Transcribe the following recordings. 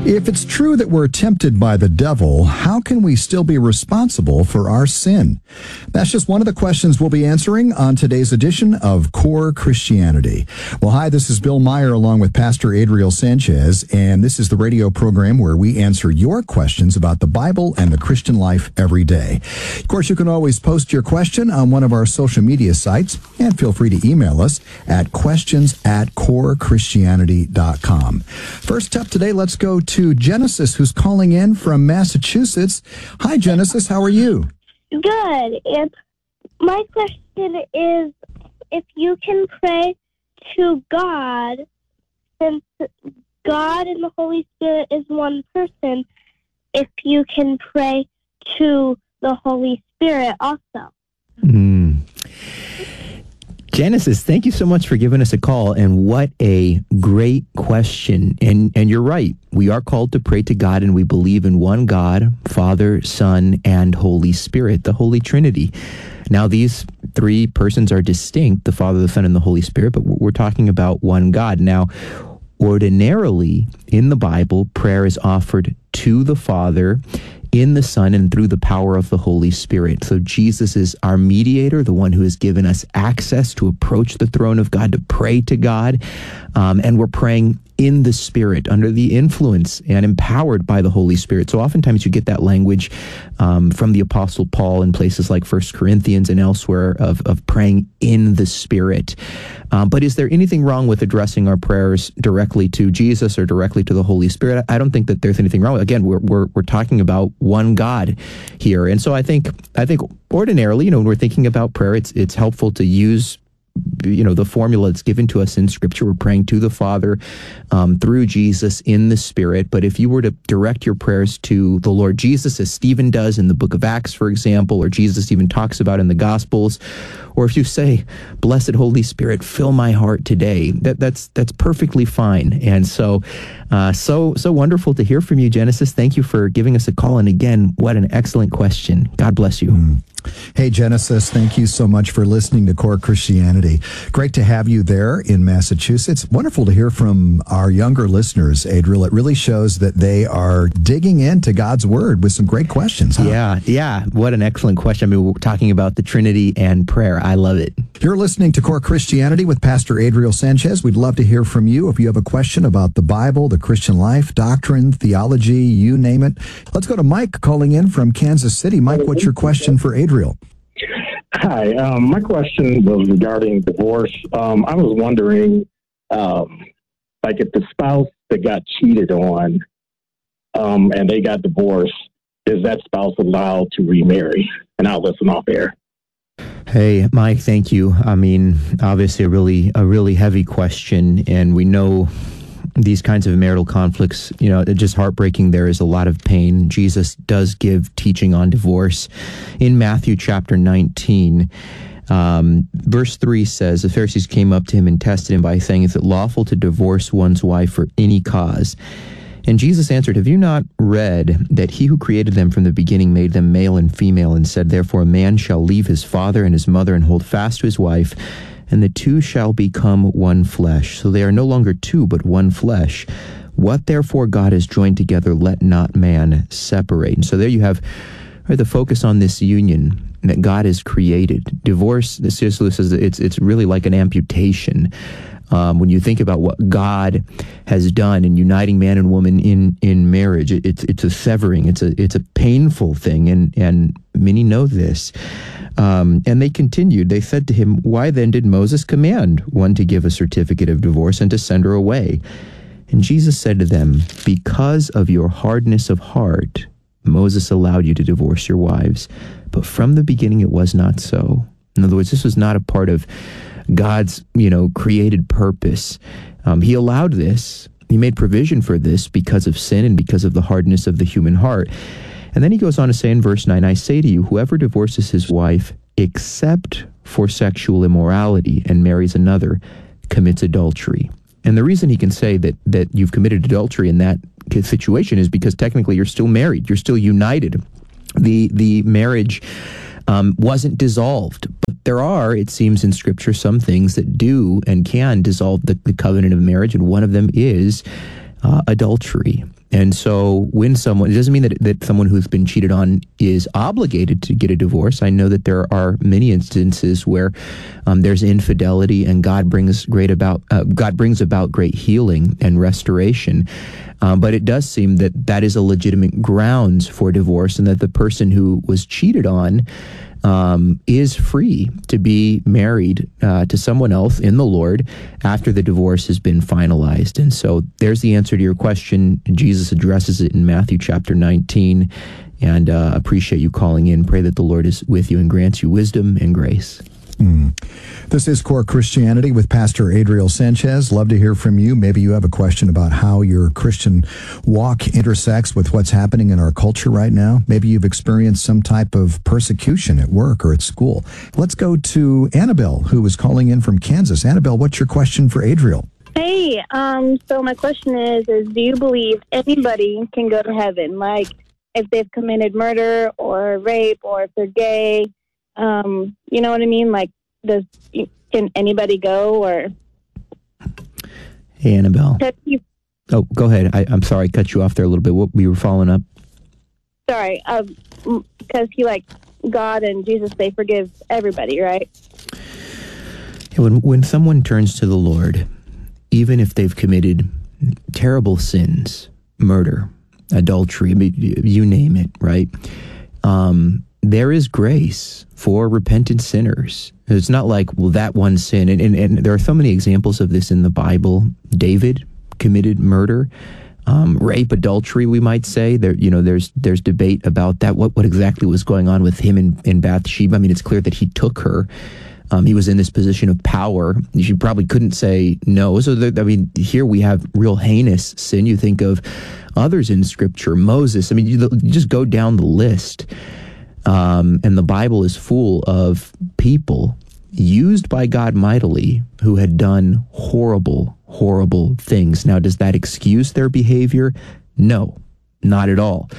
If it's true that we're tempted by the devil, how can we still be responsible for our sin? That's just one of the questions we'll be answering on today's edition of Core Christianity. Well, hi, this is Bill Meyer along with Pastor Adriel Sanchez, and this is the radio program where we answer your questions about the Bible and the Christian life every day. Of course, you can always post your question on one of our social media sites, and feel free to email us at questions@corechristianity.com. First up today, let's go to Genesis, who's calling in from Massachusetts. Hi, Genesis. How are you? Good. And my question is, if you can pray to God, since God and the Holy Spirit is one person, if you can pray to the Holy Spirit also. Genesis, thank you so much for giving us a call, and what a great question. And you're right. We are called to pray to God, and we believe in one God, Father, Son, and Holy Spirit, the Holy Trinity. Now, these three persons are distinct, the Father, the Son, and the Holy Spirit, but we're talking about one God. Now, ordinarily, in the Bible, prayer is offered to the Father, in the Son, and through the power of the Holy Spirit. So Jesus is our mediator, the one who has given us access to approach the throne of God, to pray to God. And we're praying in the Spirit, under the influence and empowered by the Holy Spirit. So oftentimes you get that language from the Apostle Paul in places like 1 Corinthians and elsewhere of praying in the Spirit. But is there anything wrong with addressing our prayers directly to Jesus or directly to the Holy Spirit? I don't think that there's anything wrong. Again, we're talking about one God here. And so I think ordinarily, when we're thinking about prayer, it's helpful to use the formula that's given to us in Scripture. We're praying to the Father through Jesus in the Spirit. But if you were to direct your prayers to the Lord Jesus, as Stephen does in the book of Acts, for example, or Jesus even talks about in the Gospels, or if you say, "Blessed Holy Spirit, fill my heart today," that's perfectly fine. And so wonderful to hear from you, Genesis. Thank you for giving us a call. And again, what an excellent question. God bless you. Hey, Genesis, thank you so much for listening to Core Christianity. Great to have you there in Massachusetts. Wonderful to hear from our younger listeners, Adriel. It really shows that they are digging into God's Word with some great questions. Huh? Yeah. What an excellent question. I mean, we're talking about the Trinity and prayer. I love it. You're listening to Core Christianity with Pastor Adriel Sanchez. We'd love to hear from you if you have a question about the Bible, the Christian life, doctrine, theology, you name it. Let's go to Mike calling in from Kansas City. Mike, what's your question for Adriel? Hi, my question was regarding divorce. I was wondering, if the spouse that got cheated on and they got divorced, is that spouse allowed to remarry? And I'll listen off air. Hey, Mike, thank you. I mean, obviously a really heavy question, and we know these kinds of marital conflicts, it's just heartbreaking. There is a lot of pain. Jesus does give teaching on divorce. In Matthew chapter 19, verse 3 says, the Pharisees came up to him and tested him by saying, "Is it lawful to divorce one's wife for any cause?" And Jesus answered, "Have you not read that he who created them from the beginning made them male and female, and said, therefore a man shall leave his father and his mother and hold fast to his wife, and the two shall become one flesh. So they are no longer two, but one flesh. What therefore God has joined together, let not man separate." And so there you have the focus on this union that God has created. Divorce, C.S. Lewis says, it's really like an amputation. When you think about what God has done in uniting man and woman in marriage, it's a severing. It's a painful thing, and many know this. And they continued. They said to him, "Why then did Moses command one to give a certificate of divorce and to send her away?" And Jesus said to them, "Because of your hardness of heart, Moses allowed you to divorce your wives, but from the beginning it was not so." In other words, this was not a part of God's, created purpose. He allowed this. He made provision for this because of sin and because of the hardness of the human heart. And then he goes on to say in verse 9, "I say to you, whoever divorces his wife except for sexual immorality and marries another commits adultery." And the reason he can say that you've committed adultery in that situation is because technically you're still married. You're still united. The marriage wasn't dissolved. But there are, it seems in Scripture, some things that do and can dissolve the covenant of marriage, and one of them is adultery. And so when someone, it doesn't mean that someone who's been cheated on is obligated to get a divorce. I know that there are many instances where there's infidelity, and God brings about great healing and restoration. But it does seem that is a legitimate grounds for divorce, and that the person who was cheated on is free to be married to someone else in the Lord after the divorce has been finalized. And so there's the answer to your question. Jesus addresses it in Matthew chapter 19, and appreciate you calling in. Pray that the Lord is with you and grants you wisdom and grace. This is Core Christianity with Pastor Adriel Sanchez. Love to hear from you. Maybe you have a question about how your Christian walk intersects with what's happening in our culture right now. Maybe you've experienced some type of persecution at work or at school. Let's go to Annabelle, who is calling in from Kansas. Annabelle, what's your question for Adriel? Hey, so my question is do you believe anybody can go to heaven? Like, if they've committed murder or rape, or if they're gay, you know what I mean? Like, can anybody go, or? Hey, Annabelle. Oh, go ahead. I'm sorry, I cut you off there a little bit. What we were following up? Sorry, because God and Jesus, they forgive everybody, right? When someone turns to the Lord, even if they've committed terrible sins, murder, adultery, you name it, right? There is grace for repentant sinners. It's not like, well, that one sin, and there are so many examples of this in the Bible. David committed murder, rape, adultery, we might say. There's debate about that. What exactly was going on with him and Bathsheba? I mean, it's clear that he took her. He was in this position of power. She probably couldn't say no. So, here we have real heinous sin. You think of others in Scripture, Moses. I mean, you just go down the list. And the Bible is full of people used by God mightily who had done horrible, horrible things. Now, does that excuse their behavior? No, not at all.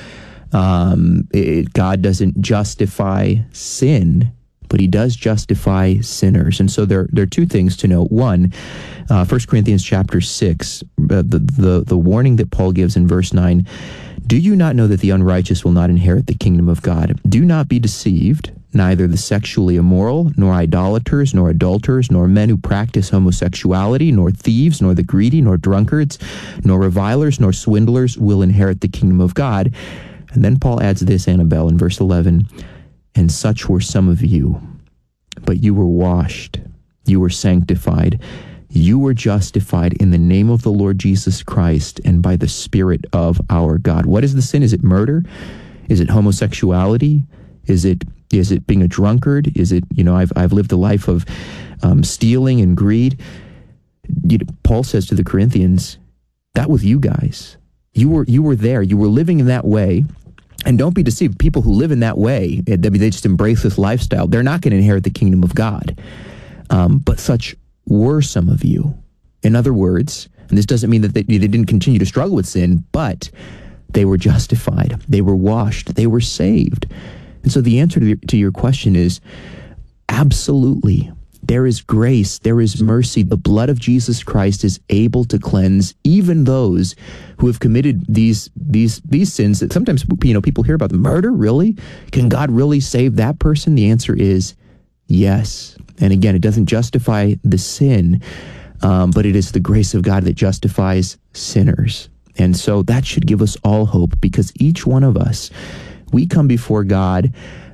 God doesn't justify sin, but he does justify sinners. And so there are two things to note. One, 1 Corinthians chapter 6, the warning that Paul gives in verse 9, do you not know that the unrighteous will not inherit the kingdom of God? Do not be deceived. Neither the sexually immoral, nor idolaters, nor adulterers, nor men who practice homosexuality, nor thieves, nor the greedy, nor drunkards, nor revilers, nor swindlers will inherit the kingdom of God. And then Paul adds this, Annabelle, in verse 11, and such were some of you, but you were washed, you were sanctified, you were justified in the name of the Lord Jesus Christ and by the Spirit of our God. What is the sin? Is it murder? Is it homosexuality? Is it being a drunkard? Is it, I've lived a life of stealing and greed? Paul says to the Corinthians, that was you guys. You were there. You were living in that way. And don't be deceived. People who live in that way, they just embrace this lifestyle. They're not going to inherit the kingdom of God. But such were some of you. In other words, and this doesn't mean that they didn't continue to struggle with sin, but they were justified, they were washed, they were saved. And so the answer to your question is absolutely. There is grace, there is mercy. The blood of Jesus Christ is able to cleanse even those who have committed these sins that sometimes people hear about. Murder, really? Can God really save that person? The answer is yes. And again, it doesn't justify the sin, but it is the grace of God that justifies sinners. And so that should give us all hope, because each one of us, we come before God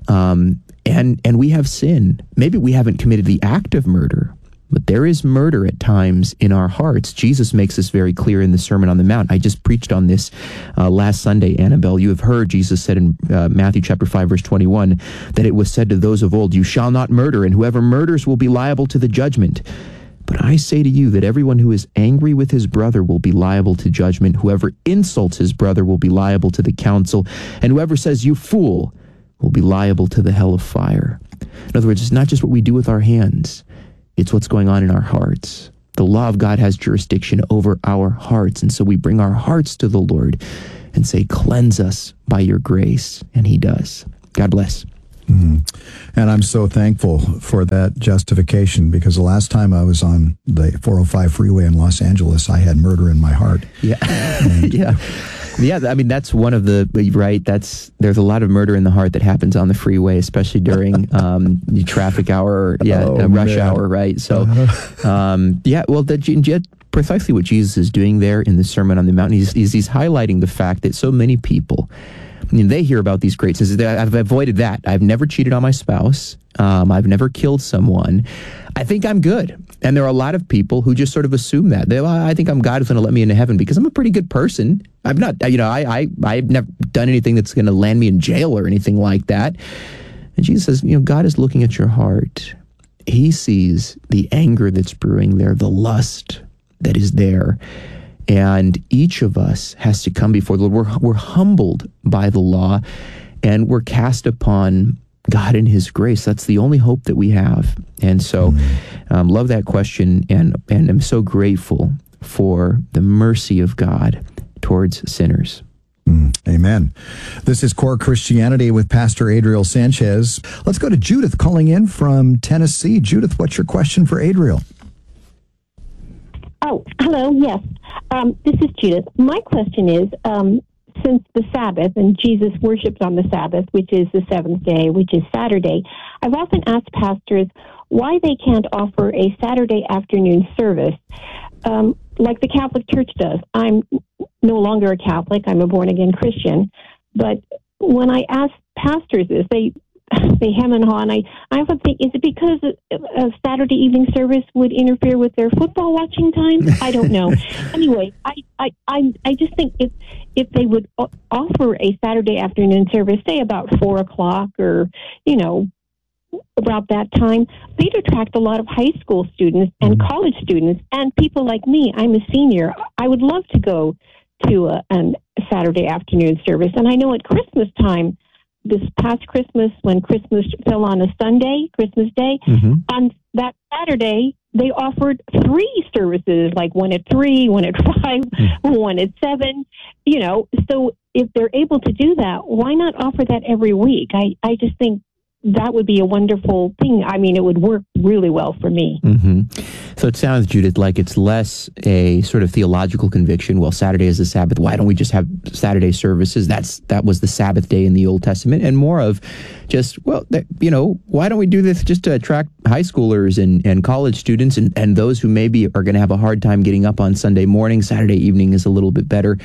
and we have sin. Maybe we haven't committed the act of murder, but there is murder at times in our hearts. Jesus makes this very clear in the Sermon on the Mount. I just preached on this last Sunday, Annabelle. You have heard Jesus said in Matthew chapter 5, verse 21, that it was said to those of old, you shall not murder, and whoever murders will be liable to the judgment. But I say to you that everyone who is angry with his brother will be liable to judgment. Whoever insults his brother will be liable to the council, and whoever says, you fool, will be liable to the hell of fire. In other words, it's not just what we do with our hands. It's what's going on in our hearts. The law of God has jurisdiction over our hearts, and so we bring our hearts to the Lord and say, cleanse us by your grace, and he does. God bless. And I'm so thankful for that justification, because the last time I was on the 405 freeway in Los Angeles, I had murder in my heart. Yeah. And yeah. Yeah, I mean, that's one of the, right, there's a lot of murder in the heart that happens on the freeway, especially during the traffic hour, rush hour, right? So, precisely what Jesus is doing there in the Sermon on the Mount, he's highlighting the fact that so many people, they hear about these great sins. I've avoided that. I've never cheated on my spouse. I've never killed someone. I think I'm good. And there are a lot of people who just sort of assume that. I think God is going to let me into heaven because I'm a pretty good person. I'm not, I've never done anything that's going to land me in jail or anything like that. And Jesus says, God is looking at your heart. He sees the anger that's brewing there, the lust that is there. And each of us has to come before the Lord. We're humbled by the law, and we're cast upon God in His grace. That's the only hope that we have. And so, love that question, and I'm so grateful for the mercy of God towards sinners. Amen. This is Core Christianity with Pastor Adriel Sanchez. Let's go to Judith calling in from Tennessee. Judith, what's your question for Adriel? Oh, hello. Yes. This is Judith. My question is, since the Sabbath, and Jesus worships on the Sabbath, which is the seventh day, which is Saturday, I've often asked pastors why they can't offer a Saturday afternoon service like the Catholic Church does. I'm no longer a Catholic. I'm a born-again Christian. But when I ask pastors this, they hem and haw, and I often think, is it because a Saturday evening service would interfere with their football watching time? I don't know. Anyway, I just think if they would offer a Saturday afternoon service, say about 4:00 or about that time, they'd attract a lot of high school students and college students and people like me. I'm a senior. I would love to go to a Saturday afternoon service, and I know at Christmas time, this past Christmas, when Christmas fell on a Sunday, Christmas Day, on that Saturday, they offered 3 services, like one at 3, one at 5, one at 7. So if they're able to do that, why not offer that every week? I just think that would be a wonderful thing. I mean, it would work really well for me. So it sounds, Judith, like it's less a sort of theological conviction. Well, Saturday is the Sabbath. Why don't we just have Saturday services? That was the Sabbath day in the Old Testament. And more of just, why don't we do this just to attract high schoolers and college students and those who maybe are going to have a hard time getting up on Sunday morning. Saturday evening is a little bit better.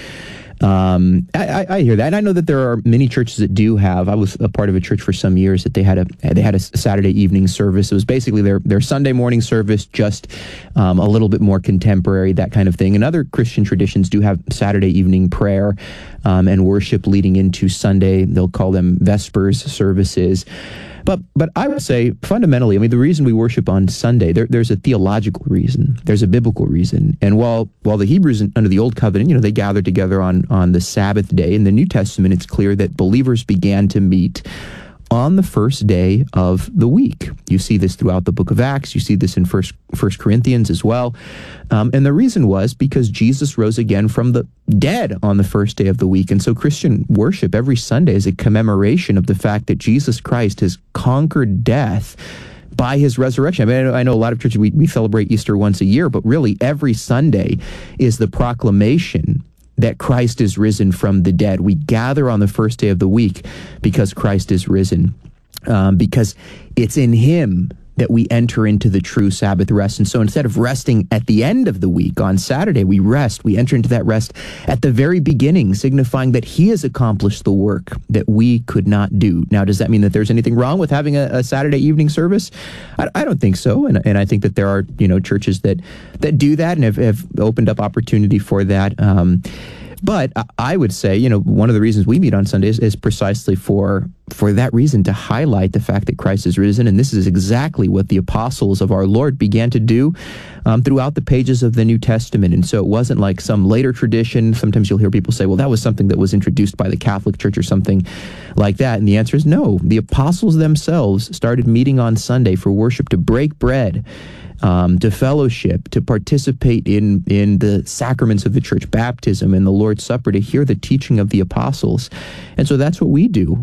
I hear that, and I know that there are many churches that do have. I was a part of a church for some years that they had a Saturday evening service. It was basically their Sunday morning service, just a little bit more contemporary, that kind of thing. And other Christian traditions do have Saturday evening prayer and worship leading into Sunday. They'll call them Vespers services. But I would say fundamentally, I mean, the reason we worship on Sunday, there's a theological reason, there's a biblical reason. And while the Hebrews under the Old Covenant, they gathered together on the Sabbath day, in the New Testament, it's clear that believers began to meet on the first day of the week. You see this throughout the book of Acts. You see this in First Corinthians as well. And the reason was because Jesus rose again from the dead on the first day of the week. And so Christian worship every Sunday is a commemoration of the fact that Jesus Christ has conquered death by his resurrection. I mean, I know a lot of churches, we celebrate Easter once a year, but really every Sunday is the proclamation that Christ is risen from the dead. We gather on the first day of the week because Christ is risen, because it's in Him that we enter into the true Sabbath rest. And so instead of resting at the end of the week on Saturday, we enter into that rest at the very beginning, signifying that He has accomplished the work that we could not do. Now, does that mean that there's anything wrong with having a Saturday evening service? I don't think so. And I think that there are, churches that do that and have opened up opportunity for that. But I would say, one of the reasons we meet on Sundays is precisely for that reason, to highlight the fact that Christ is risen. And this is exactly what the apostles of our Lord began to do throughout the pages of the New Testament. And so it wasn't like some later tradition. Sometimes you'll hear people say, well, that was something that was introduced by the Catholic Church or something like that. And the answer is no. The apostles themselves started meeting on Sunday for worship, to break bread, to fellowship, to participate in the sacraments of the church, baptism and the Lord's Supper, to hear the teaching of the apostles. And so that's what we do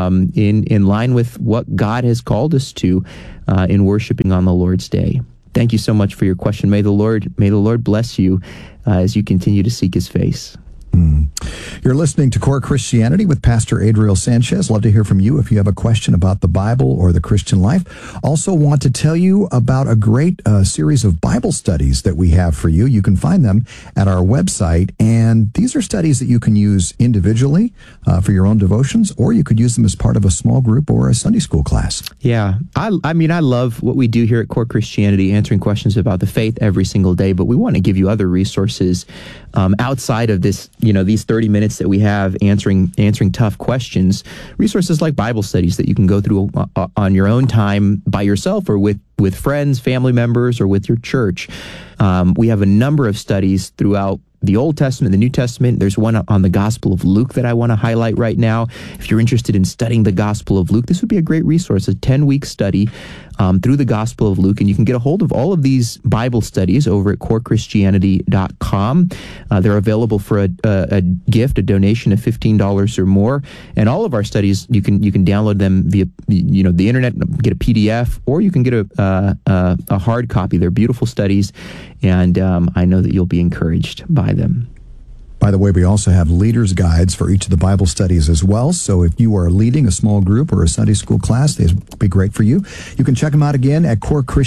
in line with what God has called us to in worshiping on the Lord's Day. Thank you so much for your question. May the Lord bless you as you continue to seek His face. You're listening to Core Christianity with Pastor Adriel Sanchez. Love to hear from you if you have a question about the Bible or the Christian life. Also want to tell you about a great series of Bible studies that we have for you. You can find them at our website, and these are studies that you can use individually for your own devotions, or you could use them as part of a small group or a Sunday school class. Yeah, I mean, I love what we do here at Core Christianity, answering questions about the faith every single day, but we want to give you other resources outside of this, these 30 minutes that we have answering tough questions, resources like Bible studies that you can go through on your own time by yourself or with friends, family members, or with your church. We have a number of studies throughout the Old Testament, the New Testament. There's one on the Gospel of Luke that I want to highlight right now. If you're interested in studying the Gospel of Luke, this would be a great resource, a 10-week study through the Gospel of Luke. And you can get a hold of all of these Bible studies over at corechristianity.com. They're available for a gift, a donation of $15 or more. And all of our studies, you can download them via the internet, get a PDF, or you can get a hard copy. They're beautiful studies, and I know that you'll be encouraged by them. By the way, we also have leaders' guides for each of the Bible studies as well. So if you are leading a small group or a Sunday school class, these would be great for you. You can check them out again at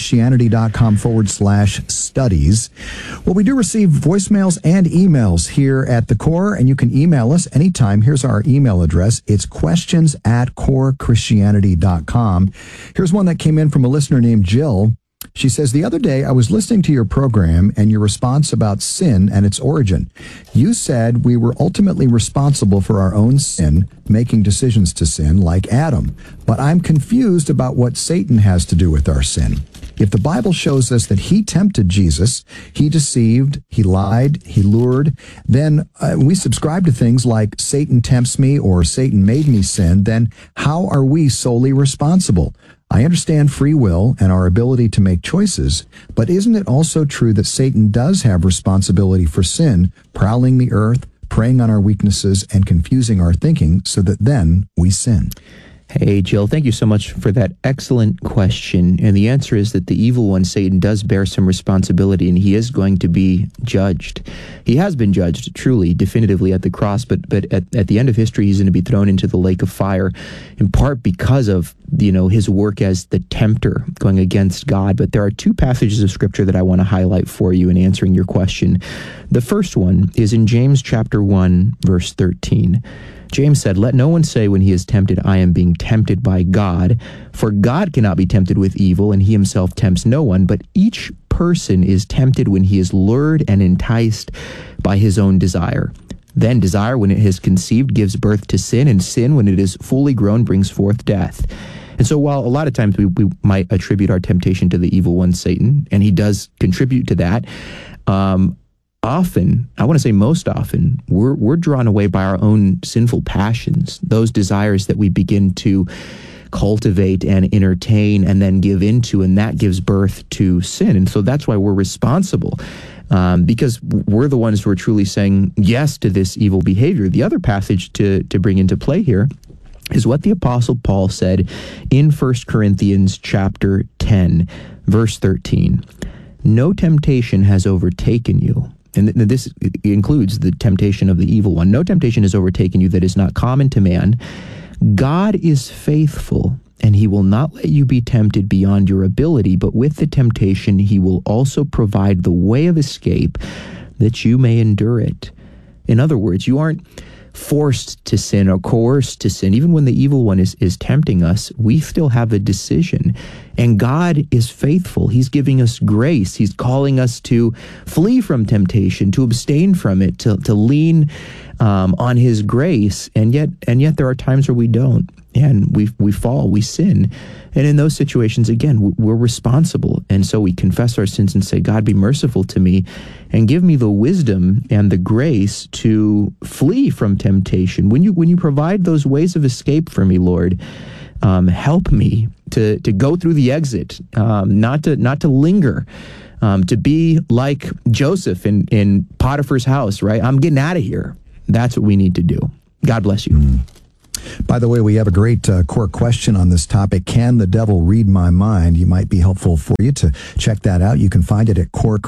corechristianity.com/studies. Well, we do receive voicemails and emails here at the Core, and you can email us anytime. Here's our email address. It's questions@corechristianity.com. Here's one that came in from a listener named Jill. She says, the other day I was listening to your program and your response about sin and its origin. You said we were ultimately responsible for our own sin, making decisions to sin like Adam. But I'm confused about what Satan has to do with our sin. If the Bible shows us that he tempted Jesus, he deceived, he lied, he lured, then we subscribe to things like Satan tempts me or Satan made me sin, then how are we solely responsible? I understand free will and our ability to make choices, but isn't it also true that Satan does have responsibility for sin, prowling the earth, preying on our weaknesses, and confusing our thinking so that then we sin? Hey, Jill, thank you so much for that excellent question. And the answer is that the evil one, Satan, does bear some responsibility, and he is going to be judged. He has been judged, truly, definitively at the cross, but at the end of history, he's going to be thrown into the lake of fire, in part because of, his work as the tempter, going against God. But there are two passages of Scripture that I want to highlight for you in answering your question. The first one is in James chapter 1, verse 13. James said, "Let no one say when he is tempted, I am being tempted by God. For God cannot be tempted with evil, and he himself tempts no one. But each person is tempted when he is lured and enticed by his own desire. Then desire, when it has conceived, gives birth to sin, and sin, when it is fully grown, brings forth death." And so while a lot of times we might attribute our temptation to the evil one, Satan, and he does contribute to that, often, I want to say most often, we're drawn away by our own sinful passions, those desires that we begin to cultivate and entertain and then give into, and that gives birth to sin. And so that's why we're responsible, because we're the ones who are truly saying yes to this evil behavior. The other passage to bring into play here is what the Apostle Paul said in 1 Corinthians chapter 10, verse 13. "No temptation has overtaken you." And this includes the temptation of the evil one. "No temptation has overtaken you that is not common to man. God is faithful, and he will not let you be tempted beyond your ability, but with the temptation he will also provide the way of escape that you may endure it." In other words, you aren't forced to sin or coerced to sin. Even when the evil one is tempting us, we still have a decision. And God is faithful. He's giving us grace. He's calling us to flee from temptation, to abstain from it, to lean on his grace. And yet there are times where we don't. And we fall, we sin. And in those situations, again, we're responsible. And so we confess our sins and say, "God, be merciful to me and give me the wisdom and the grace to flee from temptation. When you provide those ways of escape for me, Lord, help me to go through the exit, not to linger, to be like Joseph in Potiphar's house, right? I'm getting out of here." That's what we need to do. God bless you. By By the way, we have a great core question on this topic. Can the devil read my mind? It might be helpful for you to check that out. You can find it at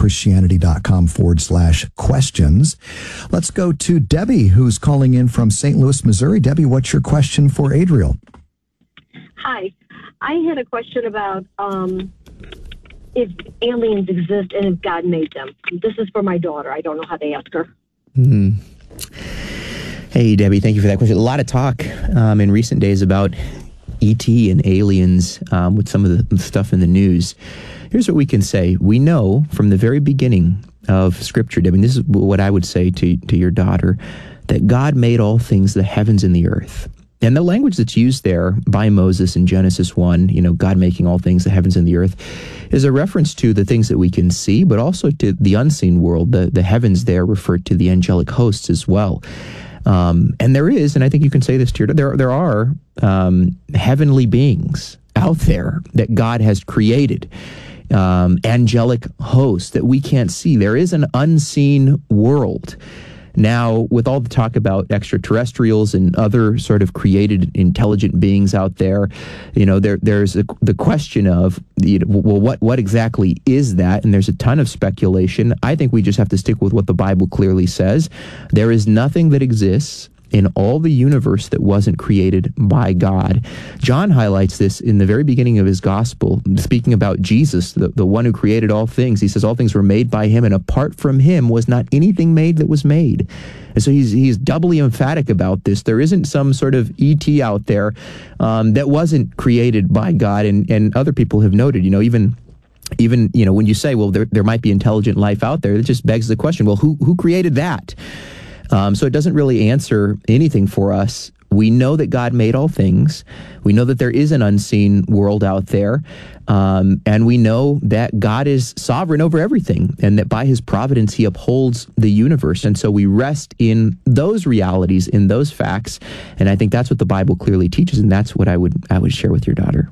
corechristianity.com/questions. Let's go to Debbie, who's calling in from St. Louis, Missouri. Debbie, what's your question for Adriel? Hi. I had a question about if aliens exist and if God made them. This is for my daughter. I don't know how to ask her. Hey, Debbie, thank you for that question. A lot of talk in recent days about E.T. and aliens with some of the stuff in the news. Here's what we can say. We know from the very beginning of Scripture, Debbie, and this is what I would say to your daughter, that God made all things, the heavens and the earth. And the language that's used there by Moses in Genesis 1, God making all things, the heavens and the earth, is a reference to the things that we can see, but also to the unseen world. The heavens there refer to the angelic hosts as well. And there is, and I think you can say this to your, there are heavenly beings out there that God has created, angelic hosts that we can't see. There is an unseen world. Now, with all the talk about extraterrestrials and other sort of created intelligent beings out there, there's the question of, well, what exactly is that? And there's a ton of speculation. I think we just have to stick with what the Bible clearly says. There is nothing that exists in all the universe that wasn't created by God. John highlights this in the very beginning of his gospel, speaking about Jesus, the one who created all things. He says all things were made by him, and apart from him was not anything made that was made. And so he's doubly emphatic about this. There isn't some sort of ET out there that wasn't created by God, and other people have noted, even when you say, well, there might be intelligent life out there, it just begs the question, well, who created that? So it doesn't really answer anything for us. We know that God made all things. We know that there is an unseen world out there. And we know that God is sovereign over everything and that by his providence, he upholds the universe. And so we rest in those realities, in those facts. And I think that's what the Bible clearly teaches. And that's what I would share with your daughter.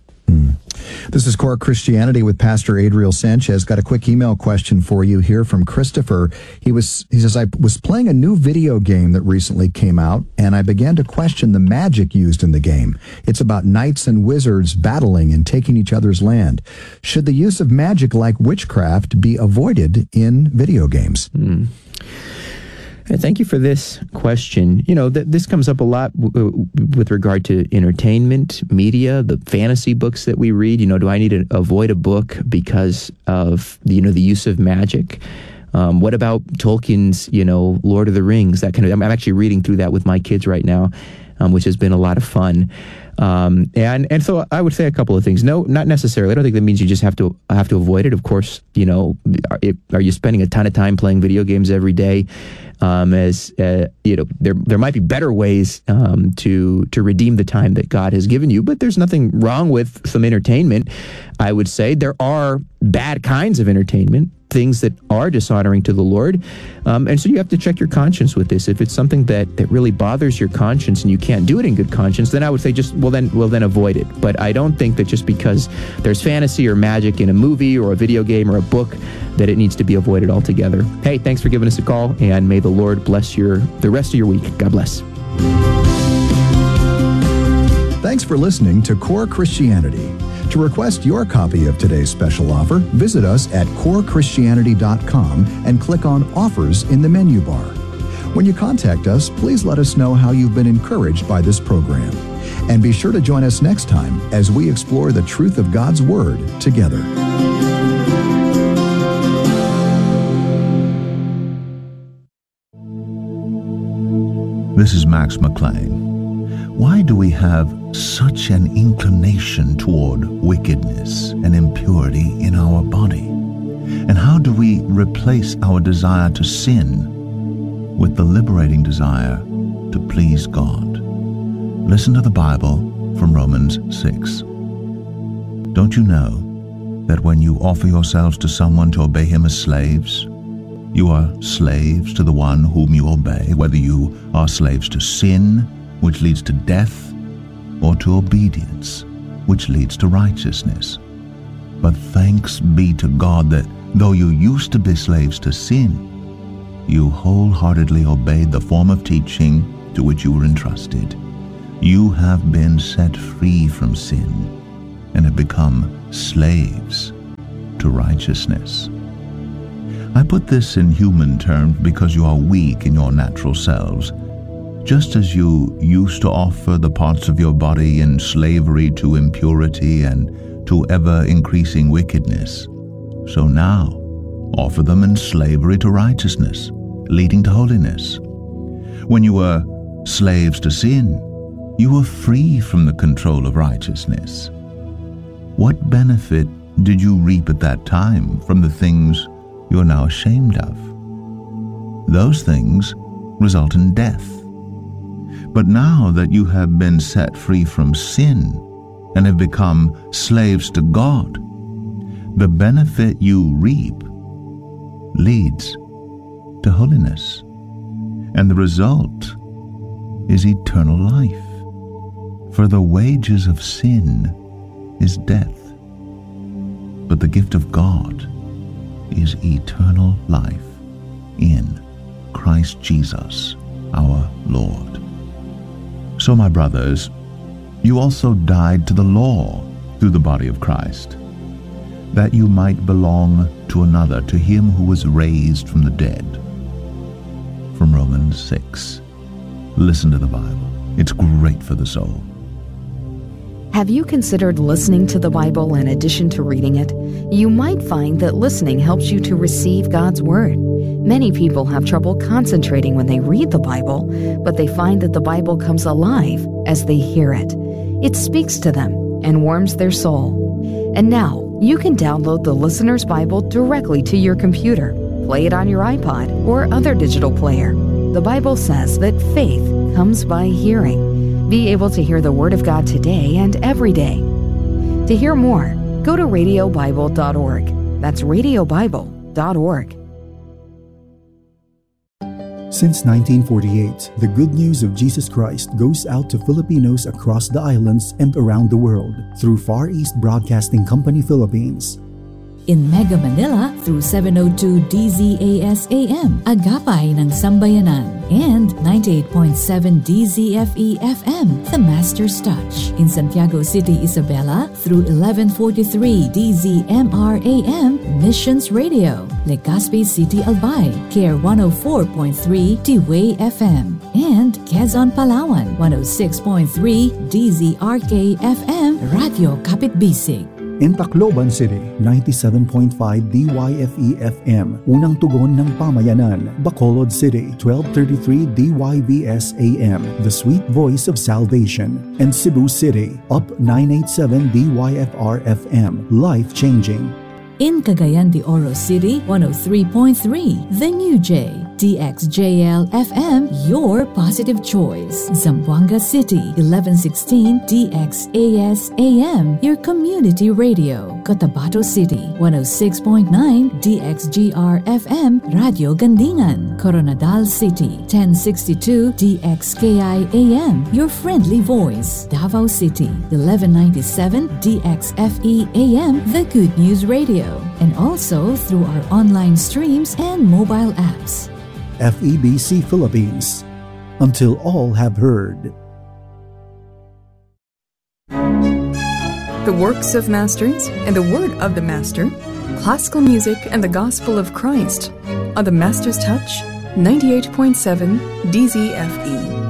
This is Core Christianity with Pastor Adriel Sanchez. Got a quick email question for you here from Christopher. He says, I was playing a new video game that recently came out, and I began to question the magic used in the game. It's about knights and wizards battling and taking each other's land. Should the use of magic like witchcraft be avoided in video games? Thank you for this question. This comes up a lot with regard to entertainment, media, the fantasy books that we read. Do I need to avoid a book because of the use of magic? What about Tolkien's, Lord of the Rings? That kind of. I'm actually reading through that with my kids right now, which has been a lot of fun. And so I would say a couple of things. No, not necessarily. I don't think that means you just have to avoid it. Of course, are you spending a ton of time playing video games every day? There might be better ways to redeem the time that God has given you, but there's nothing wrong with some entertainment. I would say there are bad kinds of entertainment, things that are dishonoring to the Lord. And so you have to check your conscience with this. If it's something that really bothers your conscience and you can't do it in good conscience, then I would say then avoid it. But I don't think that just because there's fantasy or magic in a movie or a video game or a book that it needs to be avoided altogether. Hey, thanks for giving us a call, and may the Lord bless the rest of your week. God bless. Thanks for listening to Core Christianity. To request your copy of today's special offer, visit us at corechristianity.com and click on Offers in the menu bar. When you contact us, please let us know how you've been encouraged by this program. And be sure to join us next time as we explore the truth of God's Word together. This is Max McLean. Why do we have such an inclination toward wickedness and impurity in our body? And how do we replace our desire to sin with the liberating desire to please God? Listen to the Bible from Romans 6. Don't you know that when you offer yourselves to someone to obey him as slaves, you are slaves to the one whom you obey, whether you are slaves to sin, which leads to death, or to obedience, which leads to righteousness. But thanks be to God that though you used to be slaves to sin, you wholeheartedly obeyed the form of teaching to which you were entrusted. you have been set free from sin and have become slaves to righteousness. I put this in human terms because you are weak in your natural selves. Just as you used to offer the parts of your body in slavery to impurity and to ever-increasing wickedness, so now offer them in slavery to righteousness, leading to holiness. When you were slaves to sin, you were free from the control of righteousness. What benefit did you reap at that time from the things you are now ashamed of? Those things result in death. But now that you have been set free from sin and have become slaves to God, the benefit you reap leads to holiness, and the result is eternal life. For the wages of sin is death, but the gift of God is eternal life in Christ Jesus our Lord. So, my brothers, you also died to the law through the body of Christ, that you might belong to another, to him who was raised from the dead. From Romans 6. Listen to the Bible. It's great for the soul. Have you considered listening to the Bible in addition to reading it? You might find that listening helps you to receive God's Word. Many people have trouble concentrating when they read the Bible, but they find that the Bible comes alive as they hear it. It speaks to them and warms their soul. And now, you can download the Listener's Bible directly to your computer, play it on your iPod or other digital player. The Bible says that faith comes by hearing. Be able to hear the Word of God today and every day. To hear more, go to radiobible.org. That's radiobible.org. Since 1948, the good news of Jesus Christ goes out to Filipinos across the islands and around the world through Far East Broadcasting Company Philippines. In Mega Manila through 702 DZAS AM, Agapay ng Sambayanan, and 98.7 DZFE FM, The Master's Touch. In Santiago City, Isabela through 1143 DZMR AM, Missions Radio. Legazpi City, Albay, Care 104.3 T-Way FM. And Quezon, Palawan, 106.3 DZRK FM, Radio Kapitbisig. In Tacloban City, 97.5 DYFE FM, Unang Tugon ng Pamayanan. Bacolod City, 1233 DYVS AM, The Sweet Voice of Salvation. And Cebu City, up 987 DYFR FM, Life Changing. In Cagayan de Oro City, 103.3 The New J, DXJL FM, your positive choice. Zamboanga City, 1116 DXAS AM, your community radio. Cotabato City, 106.9 DXGR FM, Radio Gandingan. Coronadal City, 1062 DXKI AM, your friendly voice. Davao City, 1197 DXFE AM, the Good News Radio. And also through our online streams and mobile apps. FEBC Philippines, until all have heard. The works of masters and the word of the master, classical music and the gospel of Christ on the Master's Touch, 98.7 DZFE.